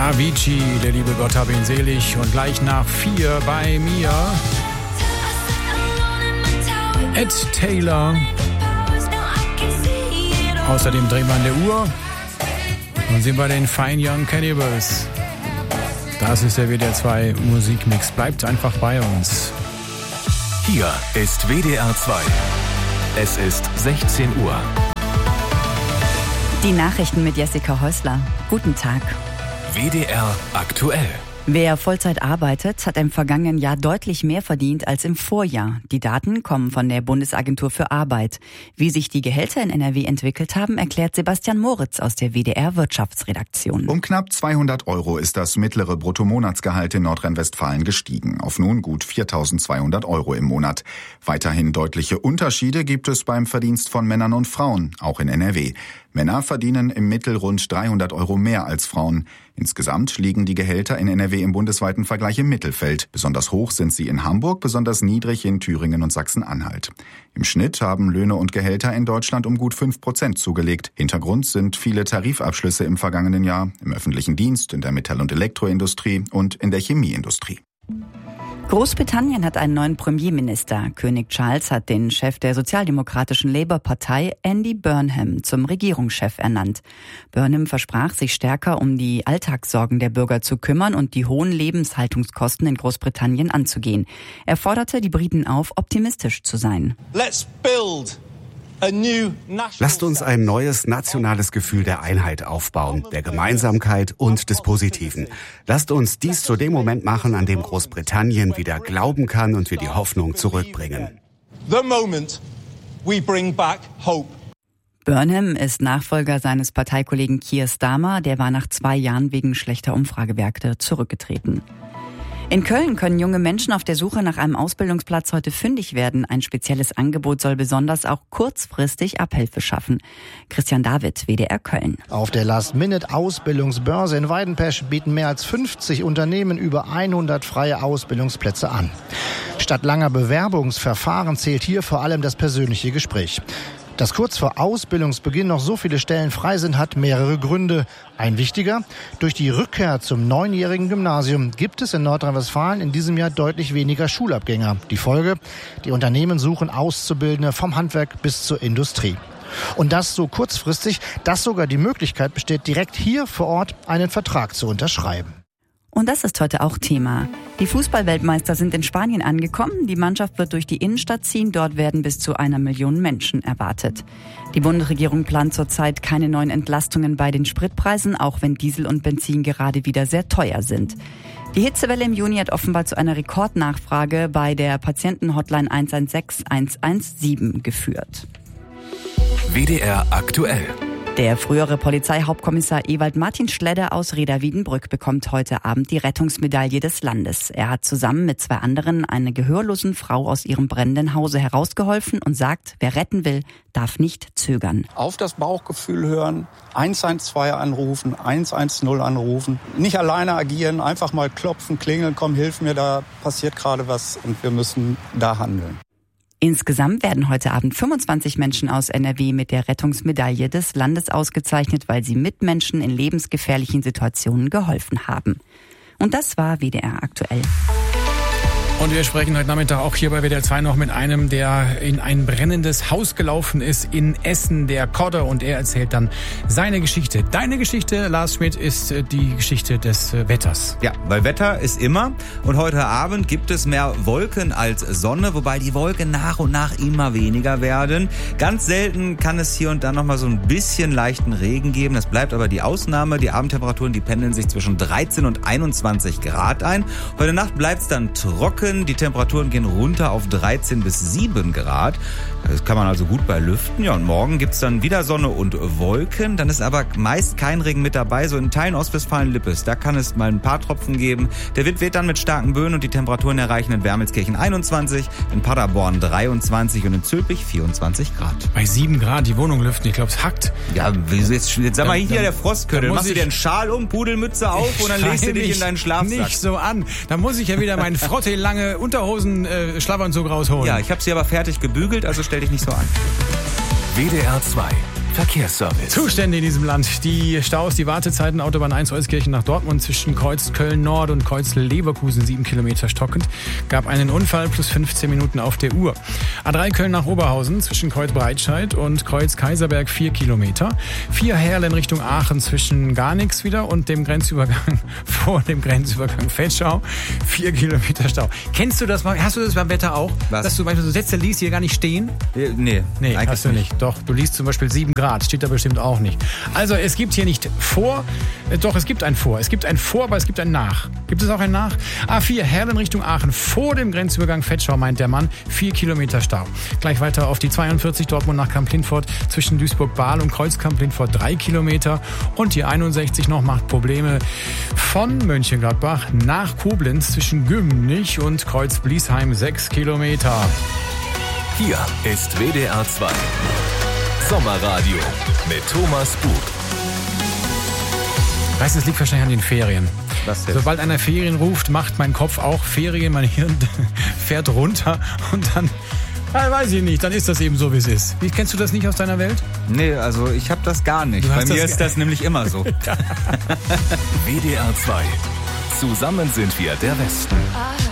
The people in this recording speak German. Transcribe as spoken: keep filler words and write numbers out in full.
Avicii, der liebe Gott hab ihn selig. Und gleich nach vier bei mir Ed Taylor. Außerdem drehen wir an der Uhr und sind bei den Fine Young Cannibals. Das ist der W D R zwei Musikmix. Bleibt einfach bei uns. Hier ist W D R zwei. Es ist sechzehn Uhr. Die Nachrichten mit Jessica Häusler. Guten Tag. W D R aktuell. Wer Vollzeit arbeitet, hat im vergangenen Jahr deutlich mehr verdient als im Vorjahr. Die Daten kommen von der Bundesagentur für Arbeit. Wie sich die Gehälter in N R W entwickelt haben, erklärt Sebastian Moritz aus der W D R Wirtschaftsredaktion. Um knapp zweihundert Euro ist das mittlere Bruttomonatsgehalt in Nordrhein-Westfalen gestiegen, auf nun gut viertausendzweihundert Euro im Monat. Weiterhin deutliche Unterschiede gibt es beim Verdienst von Männern und Frauen, auch in N R W. Männer verdienen im Mittel rund dreihundert Euro mehr als Frauen. Insgesamt liegen die Gehälter in N R W im bundesweiten Vergleich im Mittelfeld. Besonders hoch sind sie in Hamburg, besonders niedrig in Thüringen und Sachsen-Anhalt. Im Schnitt haben Löhne und Gehälter in Deutschland um gut fünf Prozent zugelegt. Hintergrund sind viele Tarifabschlüsse im vergangenen Jahr, im öffentlichen Dienst, in der Metall- und Elektroindustrie und in der Chemieindustrie. Großbritannien hat einen neuen Premierminister. König Charles hat den Chef der sozialdemokratischen Labour-Partei, Andy Burnham, zum Regierungschef ernannt. Burnham versprach, sich stärker um die Alltagssorgen der Bürger zu kümmern und die hohen Lebenshaltungskosten in Großbritannien anzugehen. Er forderte die Briten auf, optimistisch zu sein. Let's build. Lasst uns ein neues nationales Gefühl der Einheit aufbauen, der Gemeinsamkeit und des Positiven. Lasst uns dies zu dem Moment machen, an dem Großbritannien wieder glauben kann und wir die Hoffnung zurückbringen. The moment we bring back hope. Burnham ist Nachfolger seines Parteikollegen Keir Starmer, der war nach zwei Jahren wegen schlechter Umfragewerte zurückgetreten. In Köln können junge Menschen auf der Suche nach einem Ausbildungsplatz heute fündig werden. Ein spezielles Angebot soll besonders auch kurzfristig Abhilfe schaffen. Christian David, W D R Köln. Auf der Last-Minute-Ausbildungsbörse in Weidenpesch bieten mehr als fünfzig Unternehmen über hundert freie Ausbildungsplätze an. Statt langer Bewerbungsverfahren zählt hier vor allem das persönliche Gespräch. Dass kurz vor Ausbildungsbeginn noch so viele Stellen frei sind, hat mehrere Gründe. Ein wichtiger: Durch die Rückkehr zum neunjährigen Gymnasium gibt es in Nordrhein-Westfalen in diesem Jahr deutlich weniger Schulabgänger. Die Folge: Die Unternehmen suchen Auszubildende vom Handwerk bis zur Industrie. Und das so kurzfristig, dass sogar die Möglichkeit besteht, direkt hier vor Ort einen Vertrag zu unterschreiben. Und das ist heute auch Thema. Die Fußballweltmeister sind in Spanien angekommen. Die Mannschaft wird durch die Innenstadt ziehen. Dort werden bis zu einer Million Menschen erwartet. Die Bundesregierung plant zurzeit keine neuen Entlastungen bei den Spritpreisen, auch wenn Diesel und Benzin gerade wieder sehr teuer sind. Die Hitzewelle im Juni hat offenbar zu einer Rekordnachfrage bei der Patientenhotline eins eins sechs eins eins sieben geführt. W D R aktuell. Der frühere Polizeihauptkommissar Ewald Martin Schledder aus Reda-Wiedenbrück bekommt heute Abend die Rettungsmedaille des Landes. Er hat zusammen mit zwei anderen eine gehörlosen Frau aus ihrem brennenden Hause herausgeholfen und sagt, wer retten will, darf nicht zögern. Auf das Bauchgefühl hören, eins eins zwei anrufen, eins eins null anrufen. Nicht alleine agieren, einfach mal klopfen, klingeln, komm, hilf mir, da passiert gerade was und wir müssen da handeln. Insgesamt werden heute Abend fünfundzwanzig Menschen aus N R W mit der Rettungsmedaille des Landes ausgezeichnet, weil sie Mitmenschen in lebensgefährlichen Situationen geholfen haben. Und das war W D R aktuell. Und wir sprechen heute Nachmittag auch hier bei W D R zwei noch mit einem, der in ein brennendes Haus gelaufen ist in Essen, der Kodder, und er erzählt dann seine Geschichte. Deine Geschichte, Lars Schmidt, ist die Geschichte des Wetters. Ja, weil Wetter ist immer, und heute Abend gibt es mehr Wolken als Sonne, wobei die Wolken nach und nach immer weniger werden. Ganz selten kann es hier und da noch mal so ein bisschen leichten Regen geben. Das bleibt aber die Ausnahme. Die Abendtemperaturen, die pendeln sich zwischen dreizehn und einundzwanzig Grad ein. Heute Nacht bleibt es dann trocken. Die Temperaturen gehen runter auf dreizehn bis sieben Grad. Das kann man also gut bei lüften. Ja, und morgen gibt's dann wieder Sonne und Wolken. Dann ist aber meist kein Regen mit dabei. So in Teilen Ostwestfalen-Lippes, da kann es mal ein paar Tropfen geben. Der Wind weht dann mit starken Böen und die Temperaturen erreichen in Wermelskirchen einundzwanzig, in Paderborn dreiundzwanzig und in Zülpich vierundzwanzig Grad. Bei sieben Grad die Wohnung lüften, ich glaube, es hackt. Ja, jetzt, jetzt sag mal, hier der Frostköttel. Dann machst du dir einen Schal um, Pudelmütze auf und dann legst du dich in deinen Schlafsack. Nicht so an. Da muss ich ja wieder meinen Frotte lange Unterhosen äh, Schlafanzug rausholen. Ja, ich habe sie aber fertig gebügelt, also stell dich nicht so an. W D R zwei. Verkehrsservice. Zustände in diesem Land. Die Staus, die Wartezeiten, Autobahn eins Euskirchen nach Dortmund zwischen Kreuz Köln-Nord und Kreuz Leverkusen, sieben Kilometer stockend. Gab einen Unfall plus fünfzehn Minuten auf der Uhr. A drei Köln nach Oberhausen zwischen Kreuz Breitscheid und Kreuz Kaiserberg, vier Kilometer. vier Herlen Richtung Aachen zwischen Garnix wieder und dem Grenzübergang vor dem Grenzübergang Vetschau. vier Kilometer Stau. Kennst du das mal? Hast du das beim Wetter auch? Was? Dass du manchmal so Sätze liest, die hier gar nicht stehen? Nee, Nee, eigentlich hast du nicht. Doch, du liest zum Beispiel sieben Grad. Steht da bestimmt auch nicht. Also es gibt hier nicht vor, äh, doch es gibt ein vor. Es gibt ein vor, aber es gibt ein nach. Gibt es auch ein nach? A vier, Herlen Richtung Aachen. Vor dem Grenzübergang Vetschau, meint der Mann. vier Kilometer Stau. Gleich weiter auf die zweiundvierzig, Dortmund nach Kamp-Lindfort. Zwischen Duisburg-Bahl und Kreuz-Kamp-Lindfort drei Kilometer. Und die einundsechzig noch macht Probleme von Mönchengladbach nach Koblenz zwischen Gümnich und Kreuz-Bliesheim sechs Kilometer. Hier ist W D R zwei Sommerradio mit Thomas Bug. Weißt du, es liegt wahrscheinlich an den Ferien. Was jetzt? Sobald einer Ferien ruft, macht mein Kopf auch Ferien, mein Hirn fährt runter und dann, ja, weiß ich nicht, dann ist das eben so, wie es ist. Wie, kennst du das nicht aus deiner Welt? Nee, also ich habe das gar nicht. Du Bei hast mir das ist das nämlich immer so. W D R zwei. Zusammen sind wir der Westen.